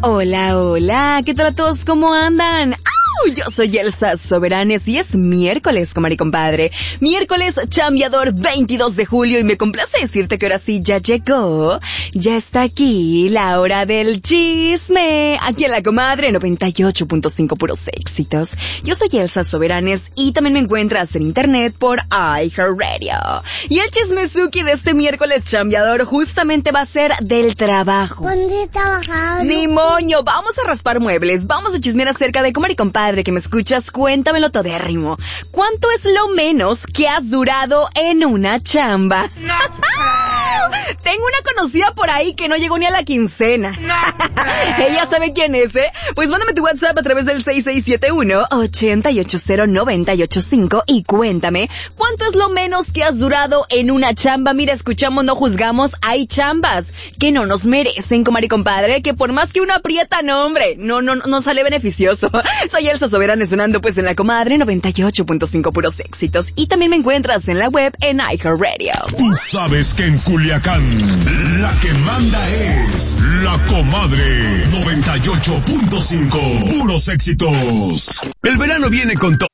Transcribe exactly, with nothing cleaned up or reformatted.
Hola, hola, ¿qué tal a todos? ¿Cómo andan? Yo soy Elsa Soberanes y es miércoles, comadre y compadre. Miércoles chambeador veintidós de julio y me complace decirte que ahora sí ya llegó. Ya está aquí la hora del chisme. Aquí en la comadre noventa y ocho punto cinco puros éxitos. Yo soy Elsa Soberanes y también me encuentras en internet por iHeartRadio. Y el chismezuki de este miércoles chambeador justamente va a ser del trabajo. ¿Dónde trabajar? Ni moño, vamos a raspar muebles, vamos a chismear acerca de comadre y compadre que me escuchas, cuéntamelo todérrimo. ¿Cuánto es lo menos que has durado en una chamba? No. Tengo una conocida por ahí que no llegó ni a la quincena. No. Ella sabe quién es, ¿eh? Pues mándame tu WhatsApp a través del seis seis siete uno, ocho ocho cero, nueve ocho cinco y cuéntame cuánto es lo menos que has durado en una chamba. Mira, escuchamos, no juzgamos, hay chambas que no nos merecen, comadre y compadre, que por más que uno aprieta, no hombre, no, no, no sale beneficioso. Soy Elsa Soberanes sonando pues en la comadre noventa y ocho punto cinco puros éxitos y también me encuentras en la web en iHeartRadio. Tú sabes que en Culiacán la que manda es la comadre noventa y ocho punto cinco puros éxitos. El verano viene con todo.